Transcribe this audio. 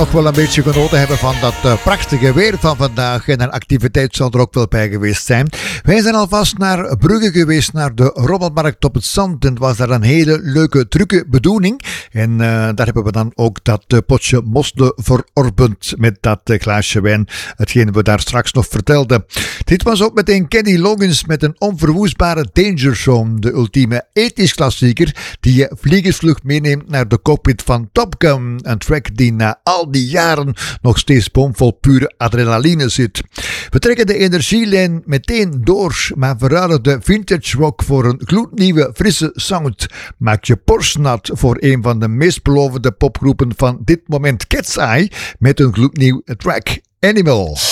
Nog wel een beetje genoten hebben van dat prachtige weer van vandaag. En een activiteit zal er ook wel bij geweest zijn. Wij zijn alvast naar Brugge geweest, naar de Rommelmarkt op het Zand. En het was daar een hele leuke, drukke bedoeling. En daar hebben we dan ook dat potje mosle verorbend met dat glaasje wijn. Hetgeen we daar straks nog vertelden. Dit was ook meteen Kenny Loggins met een onverwoestbare Danger Zone. De ultieme ethisch klassieker die je vliegensvlug meeneemt naar de cockpit van Top Gun. Een track die na al die jaren nog steeds bomvol pure adrenaline zit. We trekken de energielijn meteen door, maar verruilen de vintage rock voor een gloednieuwe frisse sound. Maak je Porsche nat voor een van de meest belovende popgroepen van dit moment, Cat's Eye, met een gloednieuw track, Animal.